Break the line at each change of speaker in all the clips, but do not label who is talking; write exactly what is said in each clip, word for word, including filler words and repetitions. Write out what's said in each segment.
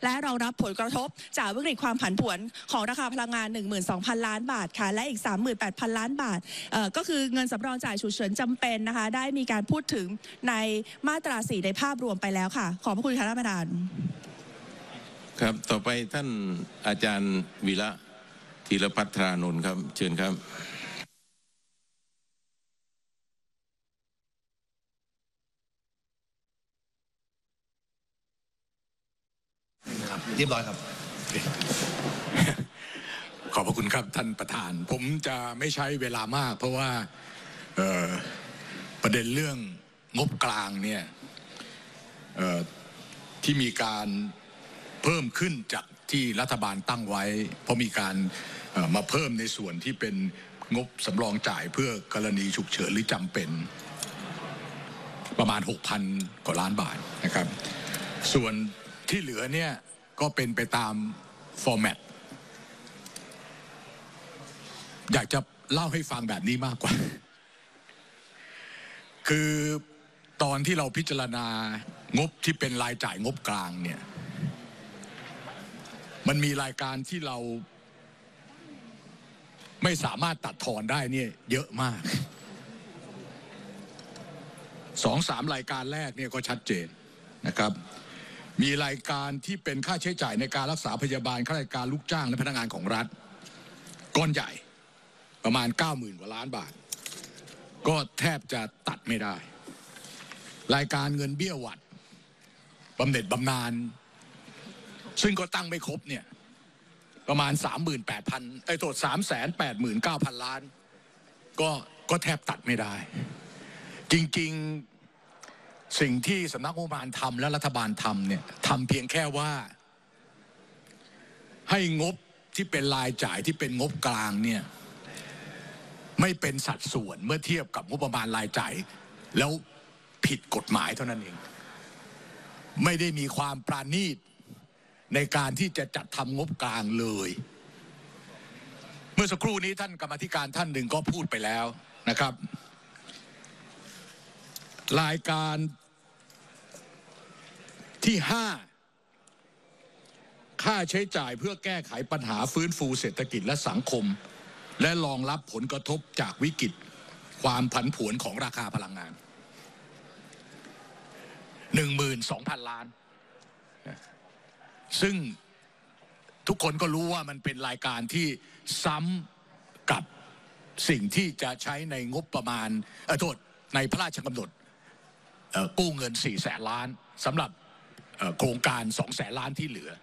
และรองรับผลกระทบจากวิกฤตความผันผวนของราคาพลังงาน หนึ่งหมื่นสองพัน ล้านบาทค่ะและอีก สามหมื่นแปดพัน ล้านบาทเอ่อก็คือเงินสำรองจ่ายฉุกเฉินจำเป็นนะคะได้มีการพูดถึงในมาตราสี่ในภาพรวมไปแล้วค่ะขอบพระคุณค่ะท่านประธาน
ครับต่อไปท่านอาจารย์วีระธีรภัทรานนท์ครับเชิญครับ
เรียบร้อยครับ
ขอบพระคุณครับท่านประธานผมจะไม่ใช้เวลามากเพราะว่าประเด็นเรื่องงบกลางเนี่ยที่มีการเพิ่มขึ้นจากที่รัฐบาลตั้งไว้เพราะมีการมาเพิ่มในส่วนที่เป็นงบสำรองจ่ายเพื่อกรณีฉุกเฉินหรือจำเป็นประมาณ หกพัน กว่าล้านบาทนะครับส่วนที่เหลือเนี่ยก็เป็นไปตามฟอร์แมตอยากจะเล่าให้ฟังแบบนี้มากกว่าคือตอนที่เราพิจารณางบที่เป็นรายจ่ายงบกลางเนี่ยมันมีรายการที่เราไม่สามารถตัดทอนได้เนี่ยเยอะมากสองสามรายการแรกเนี่ยก็ชัดเจนนะครับมีรายการที่เป็นค่าใช้จ่ายในการรักษาพยาบาลข้าราชการลูกจ้างและพนักงานของรัฐก้อนใหญ่ประมาณ เก้าหมื่น กว่าล้านบาทก็แทบจะตัดไม่ได้รายการเงินเบี้ยหวัดบำเหน็จบำนาญซึ่งก็ตั้งไม่ครบเนี่ยประมาณ สามหมื่นแปดพัน ไอ้โทษ สามแสนแปดหมื่นเก้าพัน ล้านก็ก็แทบตัดไม่ได้จริงๆสิ่งที่สำนักงบประมาณทำและรัฐบาลทำเนี่ยทำเพียงแค่ว่าให้งบที่เป็นรายจ่ายที่เป็นงบกลางเนี่ยไม่เป็นสัดส่วนเมื่อเทียบกับงบประมาณรายจ่ายแล้วผิดกฎหมายเท่านั้นเองไม่ได้มีความปราณีตในการที่จะจัดทำงบกลางเลยเมื่อสักครู่นี้ท่านกรรมธิการท่านหนึ่งก็พูดไปแล้วนะครับรายการที่ห้าค่าใช้จ่ายเพื่อแก้ไขปัญหาฟื้นฟูเศรษฐกิจและสังคมและรองรับผลกระทบจากวิกฤตความผันผวนของราคาพลังงาน หนึ่งหมื่นสองพัน ล้านซึ่งทุกคนก็รู้ว่ามันเป็นรายการที่ซ้ำกับสิ่งที่จะใช้ในงบประมาณเออโทษในพระราชกำหนดกู้เงินสี่แสนล้านสำหรับโครงการสองแสนล้านที่เหลือ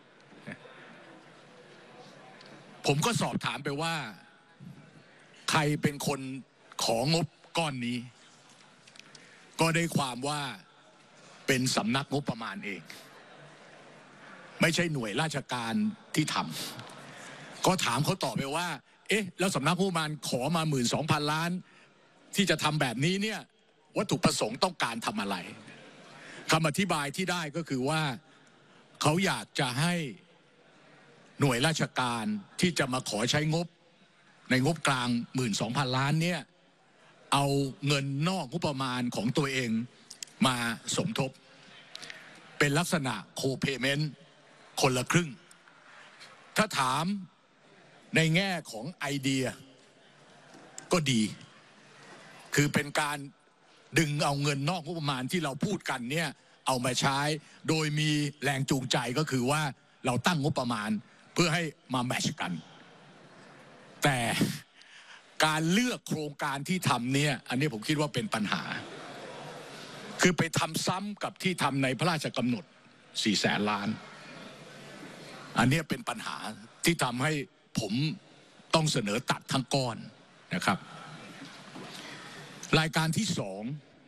ผมก็สอบถามไปว่าใครเป็นคนของงบก้อนนี้ก็ได้ความว่าเป็นสำนักงบประมาณเองไม่ใช่หน่วยราชการที่ทำก็ถามเขาตอบไปว่าเอ๊ะแล้วสำนักงบประมาณขอมา หนึ่งหมื่นสองพัน ล้านที่จะทำแบบนี้เนี่ยวัตถุประสงค์ต้องการทำอะไรคำอธิบายที่ได้ก็คือว่าเขาอยากจะให้หน่วยราชการที่จะมาขอใช้งบในงบกลาง หนึ่งหมื่นสองพัน ล้านเนี่ยเอาเงินนอกงบประมาณของตัวเองมาสมทบเป็นลักษณะโคเพย์เมนต์คนละครึ่งถ้าถามในแง่ของไอเดียก็ดีคือเป็นการดึงเอาเงินนอกงบประมาณที่เราพูดกันเนี่ยเอามาใช้โดยมีแรงจูงใจก็คือว่าเราตั้งงบประมาณเพื่อให้มาแมทช์กันแต่การเลือกโครงการที่ทำเนี่ยอันนี้ผมคิดว่าเป็นปัญหาคือไปทำซ้ำกับที่ทำในพระราชกำหนดสี่แสนล้านอันนี้เป็นปัญหาที่ทำให้ผมต้องเสนอตัดทั้งก้อนนะครับรายการที่สอง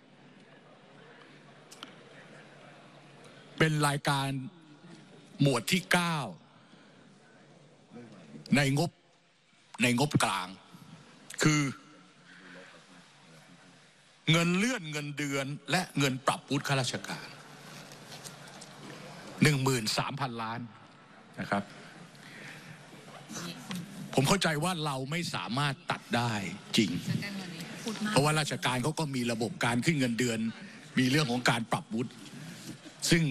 เป็นรายการหมวดที่เก้าในงบในงบกลางคือเงินเลื่อนเงินเดือนและเงินปรับวุฒิข้าราชการ หนึ่งหมื่นสามพัน ล้านนะครับผมเข้าใจว่าเราไม่สามารถตัดได้จริงเพราะว่าราชการเขาก็มีระบบการขึ้นเงินเดือนมีเรื่องของการปรับวุฒิซึ่ง